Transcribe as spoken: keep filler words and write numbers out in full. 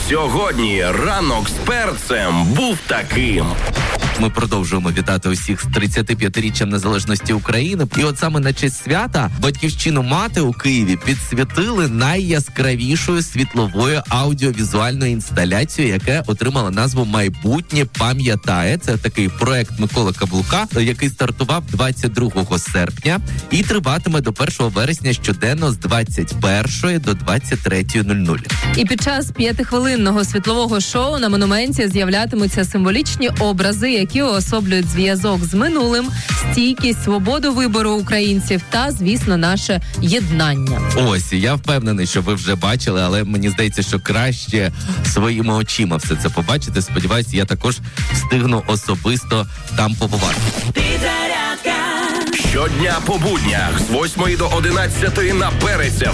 Сьогодні ранок з перцем був таким. Ми продовжуємо вітати усіх з тридцятип'ятиріччям незалежності України. І от саме на честь свята батьківщину мати у Києві підсвітили найяскравішою світловою аудіовізуальною інсталяцією, яка отримала назву «Майбутнє пам'ятає». Це такий проект Миколи Каблука, який стартував двадцять другого серпня і триватиме до першого вересня щоденно з двадцять першої до двадцять третьої нуль нуль. І під час п'ятихвилинного світлового шоу на монументі з'являтимуться символічні образи, які уособлюють зв'язок з минулим, стійкість, свободу вибору українців та, звісно, наше єднання. Ось, я впевнений, що ви вже бачили, але мені здається, що краще своїми очима все це побачити. Сподіваюсь, я також встигну особисто там побувати. Щодня по буднях з восьмої до одинадцятої на Перець еф